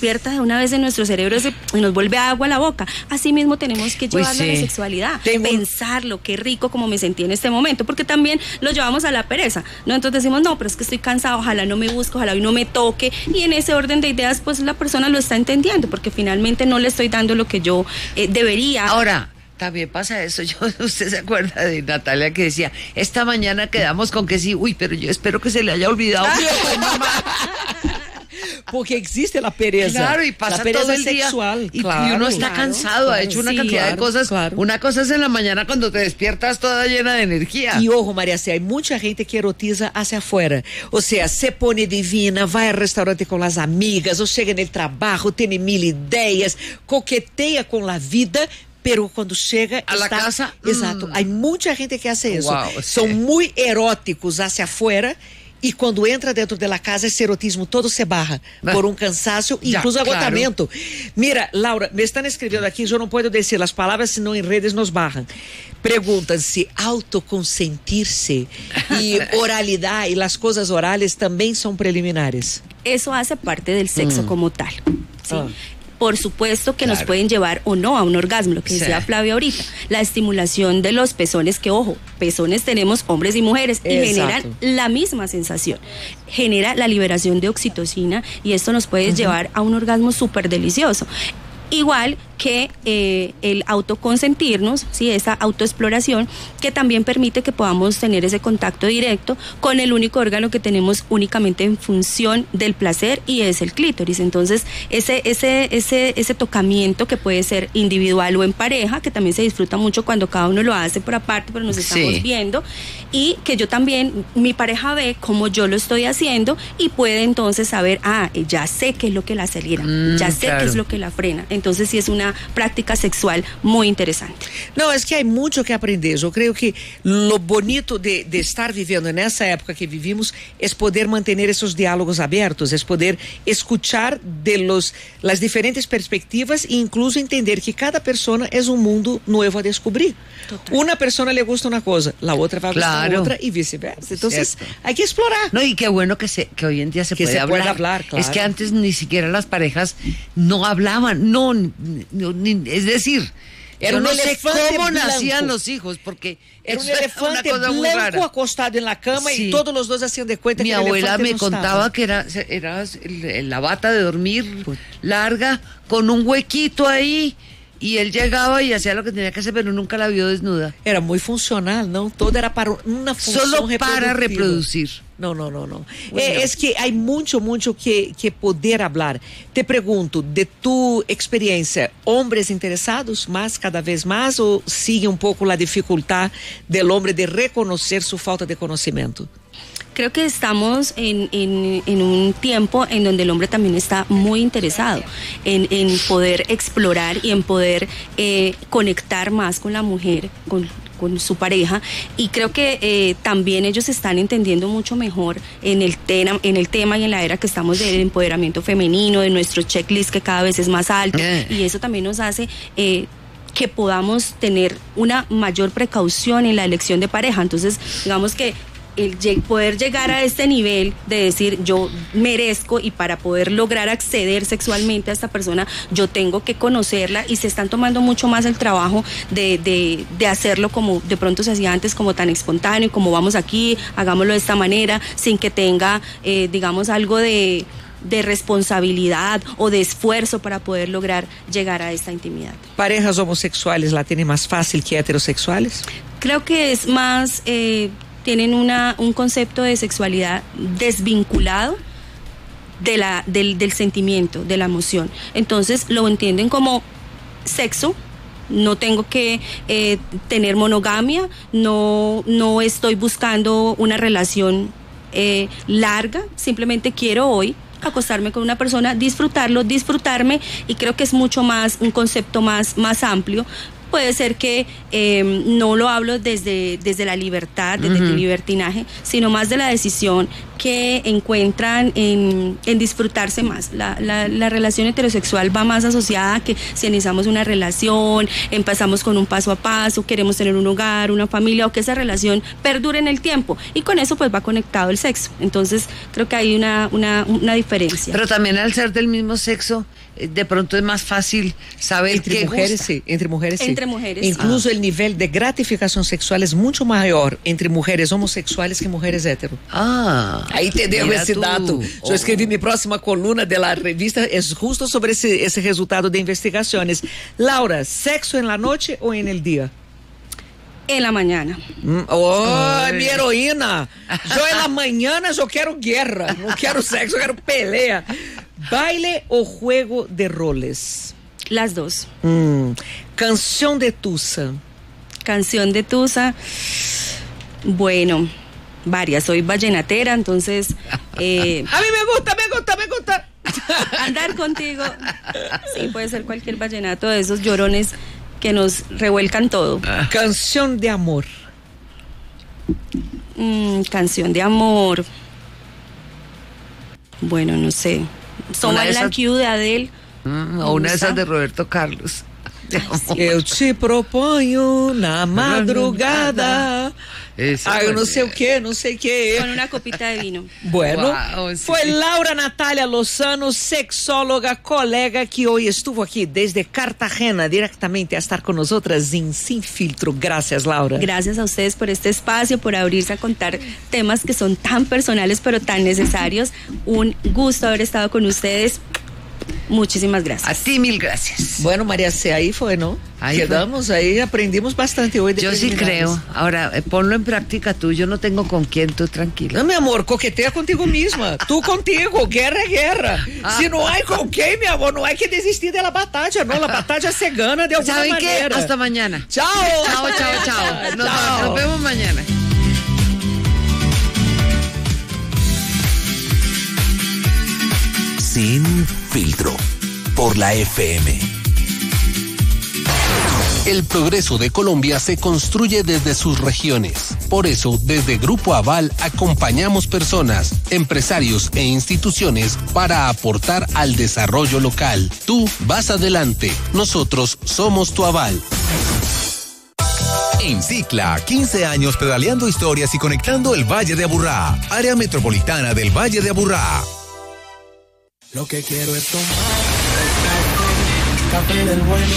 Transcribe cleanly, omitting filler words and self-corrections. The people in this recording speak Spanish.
despierta de una vez en nuestro cerebro y nos vuelve agua a la boca. Así mismo tenemos que llevarlo a la sexualidad, pensarlo, qué rico como me sentí en este momento, porque también lo llevamos a la pereza, ¿no? Entonces decimos, no, pero es que estoy cansado, ojalá no me busque, ojalá hoy no me toque, y en ese orden de ideas, pues la persona lo está entendiendo, porque finalmente no le estoy dando lo que yo debería. Ahora, también pasa eso. Usted se acuerda de Natalia que decía, esta mañana quedamos con que sí, pero yo espero que se le haya olvidado. Porque existe la pereza. Claro, y pasa todo el sexual, día. Y uno está cansado, ha hecho una cantidad de cosas. Claro. Una cosa es en la mañana cuando te despiertas toda llena de energía. Y ojo, María C, hay mucha gente que erotiza hacia afuera. O sea, se pone divina, va al restaurante con las amigas, o llega en el trabajo, tiene 1000 ideas, coquetea con la vida, pero cuando llega a la casa, exacto, hay mucha gente que hace eso. Wow, son muy eróticos hacia afuera, y cuando entra dentro de la casa, ese erotismo todo se baja por un cansancio, incluso agotamiento. Claro. Mira, Laura, me están escribiendo aquí, yo no puedo decir las palabras, sino en redes nos bajan. Preguntan si autoconsentirse y oralidad y las cosas orales también son preliminares. Eso hace parte del sexo como tal, ¿sí? Por supuesto que nos pueden llevar o no a un orgasmo, lo que decía Flavia ahorita. La estimulación de los pezones, que ojo, pezones tenemos hombres y mujeres y generan la misma sensación. Genera la liberación de oxitocina y esto nos puede llevar a un orgasmo súper delicioso. Igual que el autoconsentirnos, ¿sí? Esa autoexploración que también permite que podamos tener ese contacto directo con el único órgano que tenemos únicamente en función del placer, y es el clítoris. Entonces ese tocamiento, que puede ser individual o en pareja, que también se disfruta mucho cuando cada uno lo hace por aparte, pero nos estamos viendo, y que yo también, mi pareja ve cómo yo lo estoy haciendo y puede entonces saber, ya sé qué es lo que la acelera, ya sé qué es lo que la frena. Entonces sí es una práctica sexual muy interesante. No, es que hay mucho que aprender. Yo creo que lo bonito de estar viviendo en esa época que vivimos es poder mantener esos diálogos abiertos, es poder escuchar de las diferentes perspectivas e incluso entender que cada persona es un mundo nuevo a descubrir. Total. Una persona le gusta una cosa, la otra va a gustar otra y viceversa. Entonces hay que explorar. No, y qué bueno que hoy en día se puede hablar. Claro. Es que antes ni siquiera las parejas no hablaban, es decir, yo no sé cómo nacían los hijos, porque era un elefante blanco acostado en la cama y todos los dos hacían de cuenta que el elefante Mi abuela me no contaba estaba. que era la bata de dormir larga, con un huequito ahí, y él llegaba y hacía lo que tenía que hacer, pero nunca la vio desnuda. Era muy funcional, ¿no? Todo era para una función solo para reproducir. No. Es que hay mucho que poder hablar. Te pregunto, de tu experiencia, ¿hombres interesados cada vez más, o sigue un poco la dificultad del hombre de reconocer su falta de conocimiento? Creo que estamos en un tiempo en donde el hombre también está muy interesado en poder explorar y en poder conectar más con la mujer, con su pareja, y creo que también ellos están entendiendo mucho mejor en el tema y en la era que estamos del empoderamiento femenino, de nuestro checklist que cada vez es más alto, y eso también nos hace que podamos tener una mayor precaución en la elección de pareja. Entonces, digamos que poder llegar a este nivel de decir yo merezco, y para poder lograr acceder sexualmente a esta persona yo tengo que conocerla, y se están tomando mucho más el trabajo de hacerlo como de pronto se hacía antes, como tan espontáneo, como vamos aquí, hagámoslo de esta manera, sin que tenga digamos algo de responsabilidad o de esfuerzo para poder lograr llegar a esta intimidad. ¿Parejas homosexuales la tienen más fácil que heterosexuales? Creo que es más tienen un concepto de sexualidad desvinculado del sentimiento, de la emoción. Entonces lo entienden como sexo, no tengo que tener monogamia, no estoy buscando una relación larga, simplemente quiero hoy acostarme con una persona, disfrutarme, y creo que es mucho más, un concepto más amplio. Puede ser que no lo hablo desde la libertad, desde el libertinaje, sino más de la decisión que encuentran en disfrutarse más. La relación heterosexual va más asociada a que si iniciamos una relación, empezamos con un paso a paso, queremos tener un hogar, una familia, o que esa relación perdure en el tiempo, y con eso pues va conectado el sexo. Entonces creo que hay una diferencia. Pero también al ser del mismo sexo, de pronto es más fácil saber entre qué mujeres, gusta. sí, entre mujeres, sí. Entre mujeres. Incluso el nivel de gratificación sexual es mucho mayor entre mujeres homosexuales que mujeres hetero. Ahí te dejo mira ese tú. dato. Yo escribí mi próxima columna de la revista, es justo sobre ese resultado de investigaciones. Laura, ¿sexo en la noche o en el día? En la mañana. Mi heroína. Yo en la mañana yo quiero guerra, no quiero sexo, quiero pelea. ¿Baile o juego de roles? Las dos. Canción de tusa. Canción de tusa. Bueno, varias. Soy vallenatera, entonces... A mí me gusta. Andar contigo. Sí, puede ser cualquier vallenato de esos llorones que nos revuelcan todo. Canción de amor. Canción de amor. Bueno, no sé. So I Like You de Adele. O una de esas de Roberto Carlos. Eu te proponho na madrugada. Eu não sei o que. Con una copita de vino. Bueno, Wow, sí. fue Laura Natalia Lozano, sexóloga, colega, que hoy estuvo aquí desde Cartagena directamente a estar con nosotras en Sin Filtro. Gracias, Laura. Gracias a ustedes por este espacio, por abrirse a contar temas que son tan personales pero tan necesarios. Un gusto haber estado con ustedes. Muchísimas gracias. A ti 1000 gracias. Bueno, María C, ahí fue, ¿no? Ahí Quedamos, ahí aprendimos bastante hoy de Yo sí preliminares. creo. Ahora, ponlo en práctica tú. Yo no tengo con quién, tú tranquila. No, mi amor, coquetea contigo misma. Tú contigo, guerra é guerra. Se não há com quem, mi amor, não há que desistir da batalha, não. A batalha se gana de alguma ¿Saben qué? maneira. Hasta mañana. Chao. Chao. Nos vemos mañana. Sin Filtro, por la FM. El progreso de Colombia se construye desde sus regiones. Por eso, desde Grupo Aval acompañamos personas, empresarios e instituciones para aportar al desarrollo local. Tú vas adelante, nosotros somos tu aval. En Cicla, 15 años pedaleando historias y conectando el Valle de Aburrá, área metropolitana del Valle de Aburrá. Lo que quiero es tomar café del bueno.